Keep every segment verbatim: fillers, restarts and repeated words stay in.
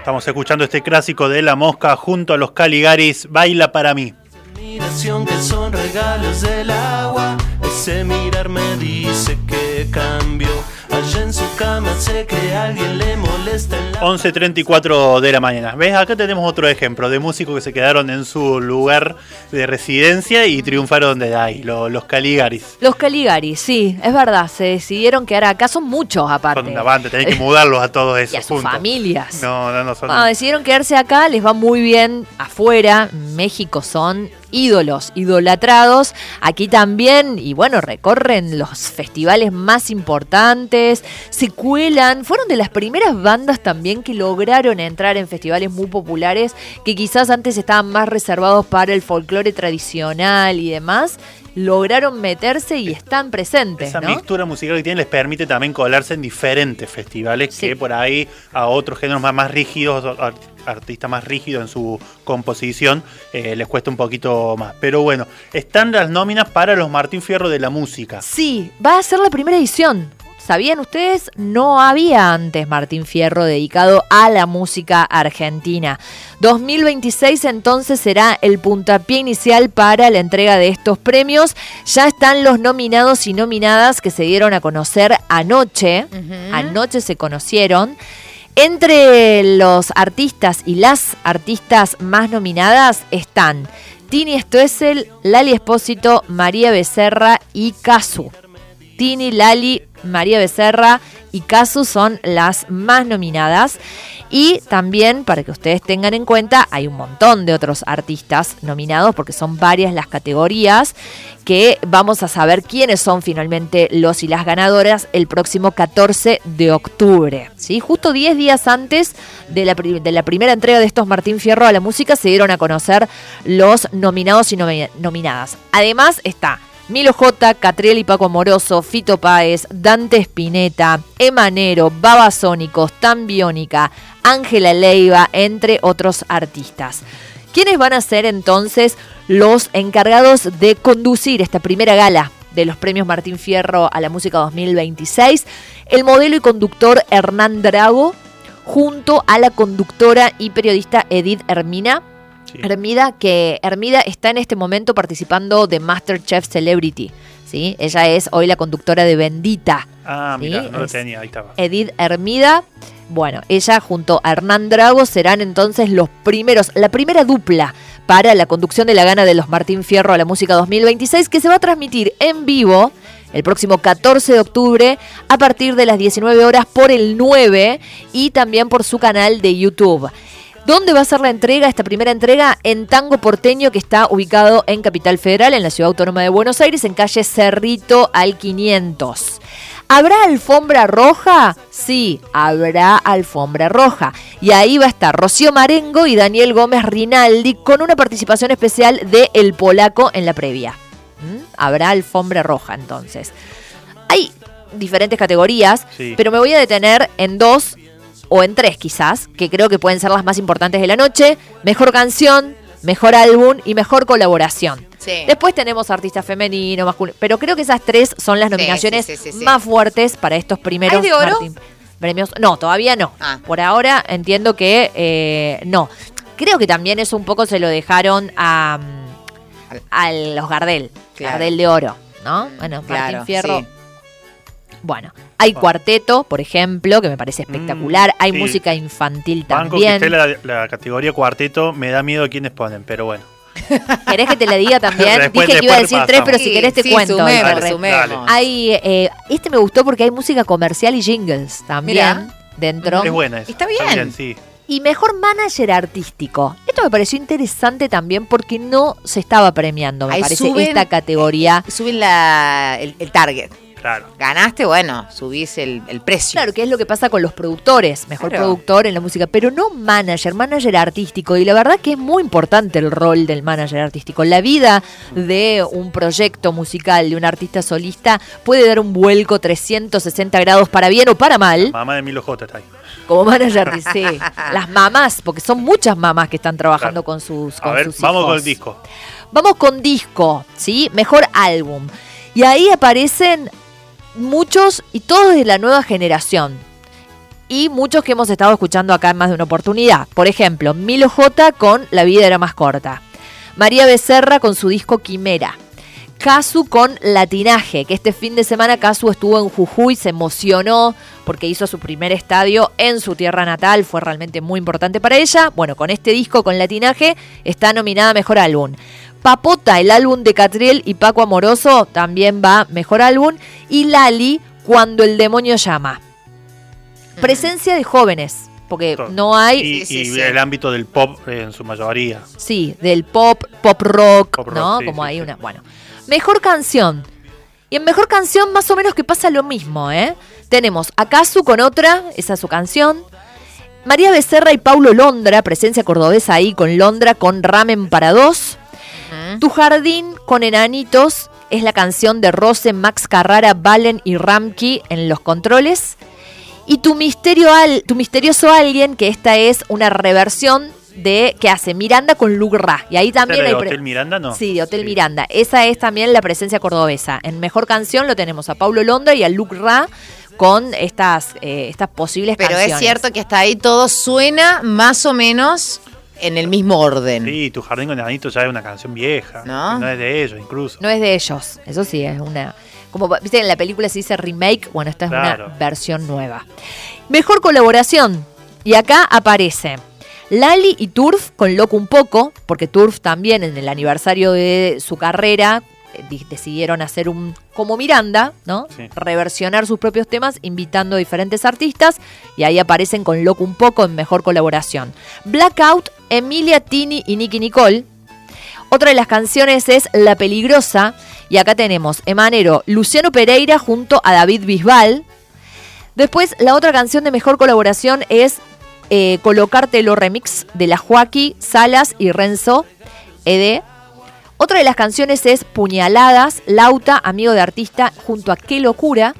Estamos escuchando este clásico de La Mosca junto a los Caligaris, Baila para mí. Admiración que son regalos del agua. Ese mirar me dice que cambió. Allá en su cama sé que a alguien le molesta en la... once treinta y cuatro de la mañana. ¿Ves? Acá tenemos otro ejemplo de músicos que se quedaron en su lugar de residencia y triunfaron desde ahí, los, los Caligaris. Los Caligaris, sí, es verdad, se decidieron quedar acá, son muchos aparte. Son una banda, tenés que mudarlos a todos esos y a sus juntos. familias. No, no, no son... Bueno, decidieron quedarse acá, les va muy bien afuera, México son ídolos, idolatrados, aquí también, y bueno, recorren los festivales más importantes, se cuelan, fueron de las primeras bandas también que lograron entrar en festivales muy populares, que quizás antes estaban más reservados para el folclore tradicional y demás, lograron meterse y están presentes, Esa ¿no? mixtura musical que tienen les permite también colarse en diferentes festivales, sí, que por ahí a otros géneros más, más rígidos, artistas más rígidos en su composición, eh, les cuesta un poquito más. Pero bueno, están las nóminas para los Martín Fierro de la música. Sí, va a ser la primera edición. ¿Sabían ustedes? No había antes Martín Fierro dedicado a la música argentina. dos mil veintiséis entonces será el puntapié inicial para la entrega de estos premios. Ya están los nominados y nominadas que se dieron a conocer anoche. Uh-huh. Anoche se conocieron. Entre los artistas y las artistas más nominadas están Tini Stoessel, Lali Espósito, María Becerra y Casu. Tini, Lali, María Becerra y Casu son las más nominadas. Y también, para que ustedes tengan en cuenta, hay un montón de otros artistas nominados porque son varias las categorías que vamos a saber quiénes son finalmente los y las ganadoras el próximo catorce de octubre. ¿Sí? Justo diez días antes de la, de la primera entrega de estos Martín Fierro a la música se dieron a conocer los nominados y nomi- nominadas. Además está Milo J, Catriel y Paco Amoroso, Fito Páez, Dante Spinetta, Emanero, Babasónicos, Tambiónica, Ángela Leiva, entre otros artistas. ¿Quiénes van a ser entonces los encargados de conducir esta primera gala de los premios Martín Fierro a la música dos mil veintiséis? El modelo y conductor Hernán Drago, junto a la conductora y periodista Edith Hermina. Sí. Hermida, que Hermida está en este momento participando de MasterChef Celebrity, ¿sí? Ella es hoy la conductora de Bendita. Ah, ¿sí? mira, no lo es tenía, ahí estaba. Edith Hermida, bueno, ella junto a Hernán Drago serán entonces los primeros, la primera dupla para la conducción de la gala de los Martín Fierro a la música dos mil veintiséis, que se va a transmitir en vivo el próximo catorce de octubre a partir de las diecinueve horas por el nueve y también por su canal de YouTube. ¿Dónde va a ser la entrega, esta primera entrega? En Tango Porteño, que está ubicado en Capital Federal, en la Ciudad Autónoma de Buenos Aires, en calle Cerrito al quinientos. ¿Habrá alfombra roja? Sí, habrá alfombra roja. Y ahí va a estar Rocío Marengo y Daniel Gómez Rinaldi con una participación especial de El Polaco en la previa. ¿Mm? Habrá alfombra roja entonces. Hay diferentes categorías, sí, pero me voy a detener en dos o en tres quizás, que creo que pueden ser las más importantes de la noche. Mejor canción, mejor álbum y mejor colaboración. Sí. Después tenemos artista femenino, masculino, pero creo que esas tres son las nominaciones sí, sí, sí, sí, más fuertes para estos primeros ¿Hay de oro? Martín, premios. No, todavía no. Ah. Por ahora entiendo que eh, no. Creo que también eso un poco se lo dejaron a, a los Gardel, claro. Gardel de oro, ¿no? Bueno, Martín claro, Fierro. Sí. Bueno, hay cuarteto, por ejemplo, que me parece espectacular. Hay sí. música infantil Banco también. Que la, la categoría cuarteto, me da miedo quiénes ponen, pero bueno. ¿Querés que te la diga también? Después, Dije que iba a decir pasamos. tres, pero si sí, querés te sí, cuento. Sumemos, sumemos. Hay, eh, este me gustó porque hay música comercial y jingles también. Mirá. Dentro. Es buena esa. Está bien. Está bien, sí. Y mejor manager artístico. Esto me pareció interesante también porque no se estaba premiando, me Ahí parece, suben, esta categoría. Suben la, el, el target. Claro. Ganaste, bueno, subís el, el precio. Claro, que es lo que pasa con los productores. Mejor claro. productor en la música, pero no manager, manager artístico. Y la verdad que es muy importante el rol del manager artístico. La vida de un proyecto musical, de un artista solista, puede dar un vuelco trescientos sesenta grados para bien o para mal. La mamá de Milo J está ahí. Como manager, sí. Las mamás, porque son muchas mamás que están trabajando claro. con sus con A ver, sus vamos hijos. con el disco. Vamos con disco, ¿sí? Mejor álbum. Y ahí aparecen muchos y todos de la nueva generación. y muchos que hemos estado escuchando acá en más de una oportunidad. Por ejemplo, Milo J con La vida era más corta. María Becerra con su disco Quimera. Casu con Latinaje, que este fin de semana Casu estuvo en Jujuy, se emocionó porque hizo su primer estadio en su tierra natal, fue realmente muy importante para ella. Bueno, con este disco, con Latinaje, está nominada a Mejor Álbum. Papota, el álbum de Catriel y Paco Amoroso, también va Mejor Álbum. Y Lali, Cuando el demonio llama. Mm. Presencia de jóvenes, porque no hay... Y, sí, sí, y sí. el ámbito del pop eh, en su mayoría. Sí, del pop, pop rock, Pop rock, ¿no? sí, Como sí, hay sí. una... Bueno, Mejor Canción. Y en Mejor Canción más o menos que pasa lo mismo, ¿eh? Tenemos a Casu con Otra, esa es su canción. María Becerra y Paulo Londra, presencia cordobesa ahí con Londra, con Ramen para dos. Uh-huh. Tu Jardín con Enanitos es la canción de Rose, Max Carrara, Valen y Ramki en los controles. Y Tu Misterio al, Tu Misterioso Alguien, que esta es una reversión de que hace Miranda con Luke Ra. Y ahí también ¿De hay Hotel pre- Miranda, no? Sí, de Hotel Sí. Miranda. Esa es también la presencia cordobesa. En Mejor Canción lo tenemos a Paulo Londra y a Luke Ra con estas, eh, estas posibles Pero canciones. es cierto que hasta ahí todo suena más o menos en el mismo orden. Sí, Tu Jardín con Enanitos ya es una canción vieja. ¿No? No es de ellos, incluso. No es de ellos, eso sí, es una... Como viste en la película se dice remake, bueno, esta es Claro. una versión nueva. Mejor colaboración. Y acá aparece Lali y Turf con Loco un poco, porque Turf también en el aniversario de su carrera eh, di- decidieron hacer un como Miranda, ¿no? Sí. Reversionar sus propios temas invitando a diferentes artistas y ahí aparecen con Loco un poco en mejor colaboración. Blackout, Emilia, Tini y Nicky Nicole. Otra de las canciones es La Peligrosa y acá tenemos Emanero, Luciano Pereira junto a David Bisbal. Después la otra canción de mejor colaboración es eh, Colocártelo Remix de la Joaquí, Salas y Renzo Ede. Otra de las canciones es Puñaladas, Lauta, amigo de artista, junto a Qué Locura.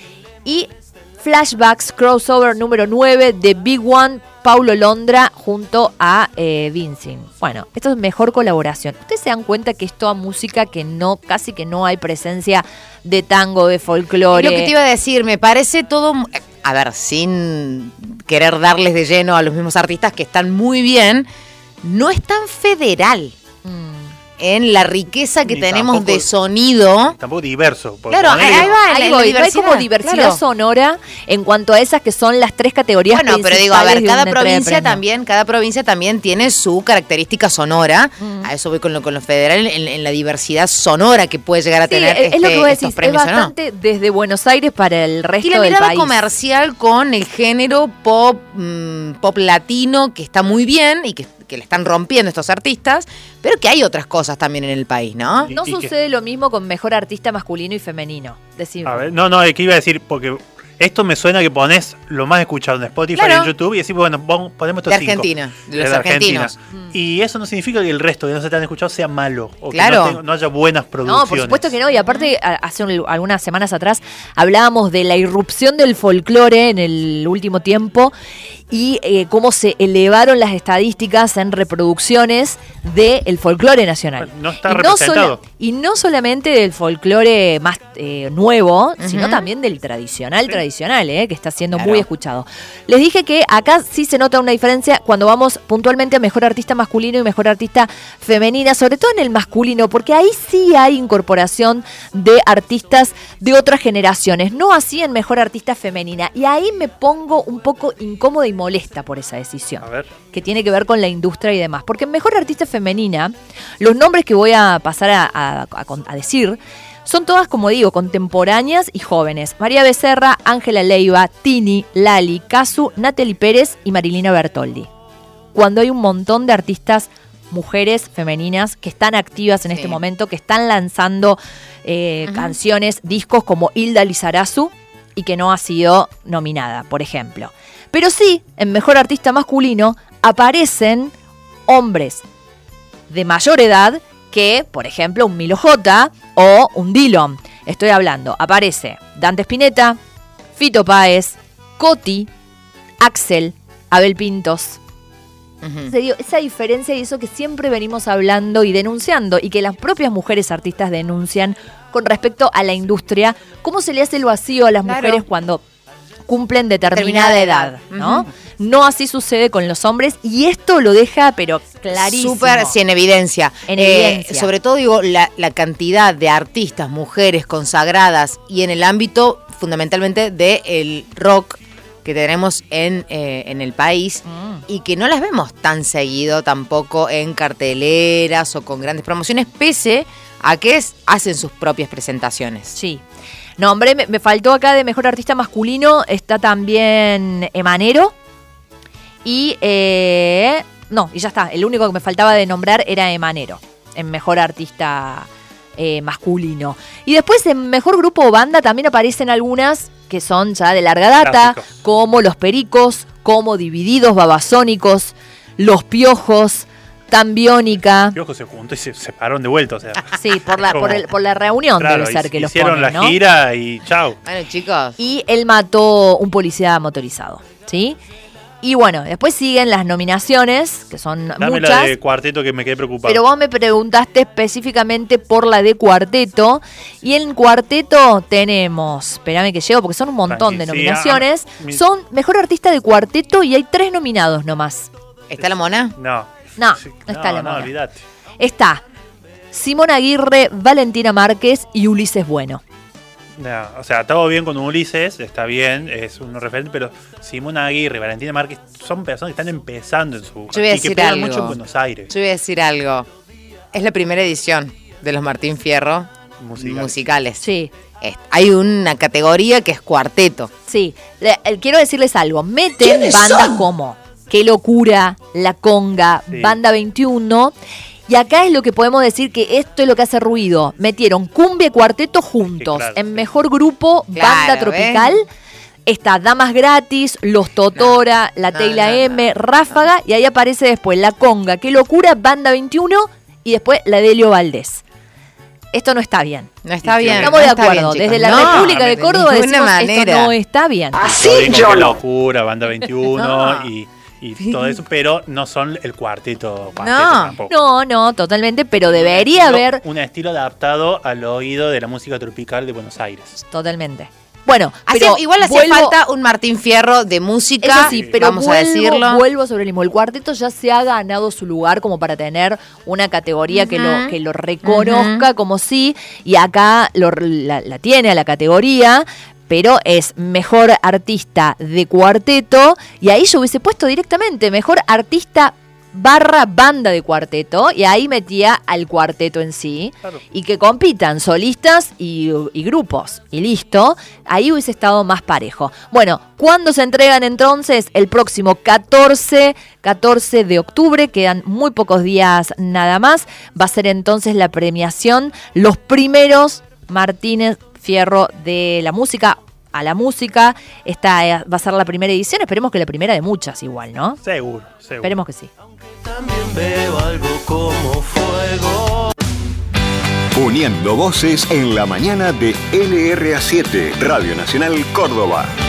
Y Flashbacks, crossover número nueve de Big One, Paulo Londra, junto a eh, Vincent. Bueno, esto es mejor colaboración. Ustedes se dan cuenta que es toda música que no, casi que no hay presencia de tango, de folclore. Lo que te iba a decir, me parece todo... A ver, sin querer darles de lleno a los mismos artistas que están muy bien, no es tan federal Mm. en la riqueza que Ni tenemos tampoco- de sonido. Tampoco diverso. porque Claro, ponele- ahí va, Ahí en la voy, no hay como diversidad claro. sonora en cuanto a esas que son las tres categorías Bueno, pero principales digo, a ver, de cada una entrega de provincia premio. también, cada provincia también tiene su característica sonora. Mm. A eso voy con lo, con lo federal, en, en la diversidad sonora que puede llegar a Sí, tener es, es este, lo que vos estos decís, es premios, ¿o no? bastante desde Buenos Aires para el resto Y la del mirada país. comercial con el género pop, mm, pop latino, que está muy bien y que, que le están rompiendo estos artistas, pero que hay otras cosas también en el país, ¿no? No Y- y que- sucede lo mismo con mejor artista masculino y femenino. Decime. A ver, no, no, es que iba a decir, porque esto me suena que pones lo más escuchado en Spotify Claro. y en YouTube y decís, bueno, pon- ponemos estos De cinco. Argentina, de los De argentinos. Argentina. Y eso no significa que el resto que no se te han escuchado sea malo o Claro. que no, tenga- no haya buenas producciones. No, por supuesto que no. Y aparte, a- hace un- algunas semanas atrás hablábamos de la irrupción del folclore en el último tiempo y eh, cómo se elevaron las estadísticas en reproducciones del folclore nacional. No está y representado. sola- y no solamente del folclore más eh, nuevo, sino Ujú. también del tradicional, tradicional, eh, que está siendo Claro. muy escuchado. Les dije que acá sí se nota una diferencia cuando vamos puntualmente a mejor artista masculino y mejor artista femenina, sobre todo en el masculino, porque ahí sí hay incorporación de artistas de otras generaciones, no así en mejor artista femenina. Y ahí me pongo un poco incómoda y molesta por esa decisión, A ver. que tiene que ver con la industria y demás. Porque en mejor artista femenina, los nombres que voy a pasar a, a- a con- a decir son todas, como digo, contemporáneas y jóvenes. María Becerra, Ángela Leiva, Tini, Lali, Casu, Natalie Pérez y Marilina Bertoldi. Cuando hay un montón de artistas mujeres femeninas que están activas en Sí. este momento, que están lanzando eh, Ujú. canciones, discos como Hilda Lizarazu y que no ha sido nominada, por ejemplo. Pero sí, en Mejor Artista Masculino aparecen hombres de mayor edad que, por ejemplo, un Milo J o un Dillon. Estoy hablando, aparece Dante Spinetta, Fito Páez, Coti, Axel, Abel Pintos. Ujú. Se dio esa diferencia y eso que siempre venimos hablando y denunciando y que las propias mujeres artistas denuncian con respecto a la industria, cómo se le hace el vacío a las Claro. mujeres cuando cumplen determinada, Determinada edad, edad. ¿no? Ujú. No así sucede con los hombres y esto lo deja pero clarísimo. Súper, sí, en evidencia. En Eh, evidencia. Sobre todo, digo, la, la cantidad de artistas, mujeres consagradas y en el ámbito fundamentalmente del rock que tenemos en, eh, en el país Mm. y que no las vemos tan seguido tampoco en carteleras o con grandes promociones, pese a que es- hacen sus propias presentaciones. Sí. Nombre, me, me faltó acá de mejor artista masculino, está también Emanero. Y, eh, no, y ya está, el único que me faltaba de nombrar era Emanero, en mejor artista eh, masculino. Y después en mejor grupo o banda también aparecen algunas que son ya de larga data, Clásicos. como Los Pericos, como Divididos, Babasónicos, Los Piojos, Tambiónica. Piojo se juntó y se separaron de vuelta, o sea. Sí, por la, por, el- por la reunión Claro, debe ser que los hicieron ponen, la ¿no? gira y chau. Bueno, chicos. Y él mató un policía motorizado, ¿sí? Y bueno, después siguen las nominaciones, que son Dame muchas. la de cuarteto que me quedé preocupado. Pero vos me preguntaste específicamente por la de cuarteto. Y en cuarteto tenemos, espérame que llego porque son un montón de Tranqui, sí, nominaciones. ah, mi- Son mejor artista de cuarteto y hay tres nominados nomás. ¿Está la mona? No. No, Sí, no está la no, mona. olvídate. Está Simón Aguirre, Valentina Márquez y Ulises Bueno. No, o sea, todo bien con Ulises, está bien, es un referente, pero Simón Aguirre y Valentina Márquez son personas que están empezando en su... Yo voy a y que decir pegan algo. mucho en Buenos Aires. Yo voy a decir algo. Es la primera edición de los Martín Fierro Musicales. musicales. Sí. Es- Hay una categoría que es cuarteto. Sí, Le- eh, quiero decirles algo. Meten bandas como Qué Locura, La Conga, Sí. Banda veintiuno. Y acá es lo que podemos decir que esto es lo que hace ruido. Metieron cumbia y cuarteto juntos. Sí, claro, en sí. mejor grupo, Claro, Banda Tropical. Está Damas Gratis, Los Totora, La no, Teila no, M, no, Ráfaga. Y ahí aparece después La Conga, Qué Locura, Banda veintiuno. Y después la Delio Valdés. Esto no está bien. No está Sí, bien. Estamos no de está acuerdo. bien, Desde chicos. la No, República de de Córdoba ninguna decimos esto manera. no está bien. Así yo locura, Banda veintiuno y, y todo eso, pero no son el cuarteto, cuarteto No. tampoco. No, no, totalmente, pero debería Estilo- haber un estilo adaptado al oído de la música tropical de Buenos Aires. totalmente. Bueno, Hace- pero igual hacía vuelvo- falta un Martín Fierro de música. Eso sí, pero vamos vuelvo, a decirlo. vuelvo sobre el mismo. El cuarteto ya se ha ganado su lugar como para tener una categoría que lo que lo reconozca como sí, y acá lo- la, la tiene a la categoría, pero es mejor artista de cuarteto, y ahí yo hubiese puesto directamente mejor artista barra banda de cuarteto, y ahí metía al cuarteto en sí, Claro. y que compitan solistas y, y grupos, y listo, ahí hubiese estado más parejo. Bueno, ¿cuándo se entregan entonces? El próximo catorce, catorce de octubre, quedan muy pocos días nada más, va a ser entonces la premiación, los primeros Martínez Fierro de la música, a la música, esta eh, va a ser la primera edición, esperemos que la primera de muchas igual, ¿no? Seguro, seguro. Esperemos que sí. También veo algo como fuego. Uniendo voces en la mañana de L R A siete, Radio Nacional Córdoba.